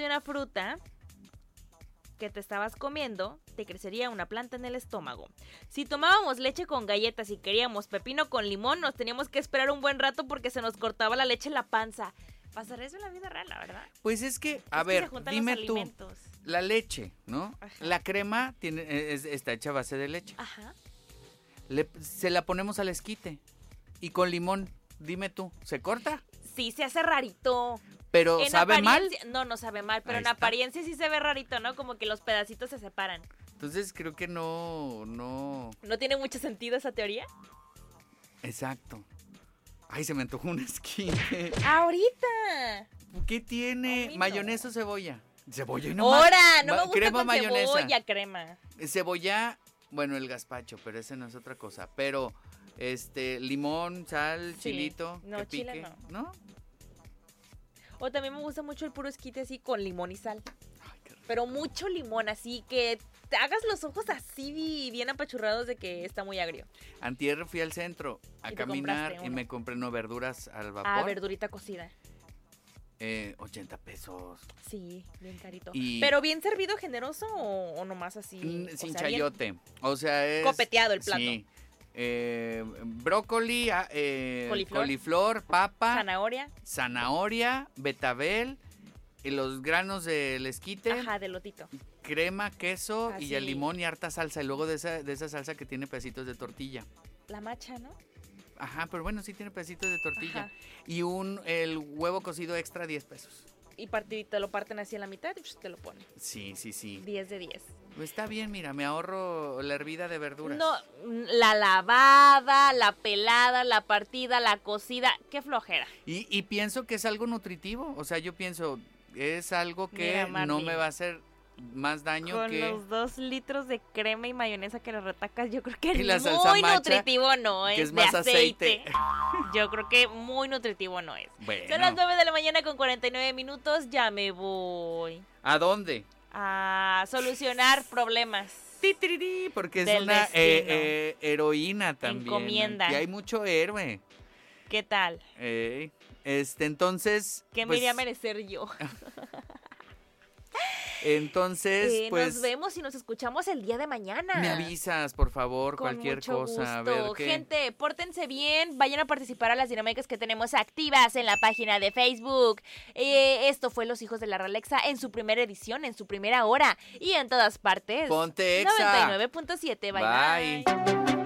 una fruta que te estabas comiendo, te crecería una planta en el estómago. Si tomábamos leche con galletas y queríamos pepino con limón, nos teníamos que esperar un buen rato porque se nos cortaba la leche en la panza. Pasará eso en la vida real, la verdad. Pues es que, a Es que ver, se juntan dime los tú, alimentos. la leche, ¿no? Ajá. La crema está hecha a base de leche. Ajá. Se la ponemos al esquite y con limón, dime tú, ¿se corta? Sí, se hace rarito. Pero En ¿sabe mal? apariencia- No, no sabe mal, pero Ahí en está. apariencia sí se ve rarito, ¿no? Como que los pedacitos se separan. Entonces creo que no. ¿No tiene mucho sentido esa teoría? Exacto. Ay, se me antojó un esquite. ¡Ahorita! ¿Qué tiene? A mí no. ¿Mayonesa o cebolla? Cebolla y no más. ¡Hora! No me gusta crema, con mayonesa. cebolla, crema. Cebolla, bueno, el gazpacho, pero ese no es otra cosa. Pero, limón, sal, Sí. chilito, No, que chile pique. no. O también me gusta mucho el puro esquite así con limón y sal. Ay, qué rico. Pero mucho limón, así que te hagas los ojos así bien apachurrados de que está muy agrio. Antier fui al centro a Y te caminar compraste y uno. me compré verduras al vapor. Ah, verdurita cocida. 80 pesos. Sí, bien carito. Y- ¿Pero bien servido, generoso o nomás así? Sin o sea, bien chayote. O sea, es... copeteado el plato. Sí. Brócoli, coliflor, papa, Zanahoria. betabel, y los granos del esquite, Ajá, de lotito. crema, queso y el Así. limón y harta salsa. Y luego de esa salsa que tiene pedacitos de tortilla. La macha, ¿no? Ajá, pero bueno, sí tiene pedacitos de tortilla. Ajá. Y el huevo cocido extra, 10 pesos. Y te lo parten así a la mitad y te lo ponen. Sí. 10 de 10. Pues está bien, mira, me ahorro la hervida de verduras. No, la lavada, la pelada, la partida, la cocida. Qué flojera. Y pienso que es algo nutritivo. O sea, yo pienso, es algo que Mira, no Marlene, me va a hacer más daño Con que... los 2 litros de crema y mayonesa que le retacas, yo creo que Y la es salsa muy macha, nutritivo no es. que es de más aceite. Yo creo que muy nutritivo no es. Bueno. Son las 9 de la mañana con 49 minutos, ya me voy ¿A dónde? a solucionar problemas. Titiriri, porque es Del una destino. heroína también. Encomienda. Y hay mucho héroe. ¿Qué tal? Entonces... ¿Qué me pues, iría a merecer yo? Entonces, pues... Nos vemos y nos escuchamos el día de mañana. Me avisas, por favor, Con cualquier mucho cosa. A gusto. ver qué... Gente, pórtense bien, vayan a participar a las dinámicas que tenemos activas en la página de Facebook. Esto fue Los Hijos de la Ralexa en su primera edición, en su primera hora y en todas partes. Ponte Exa. 99.7, bye. Bye.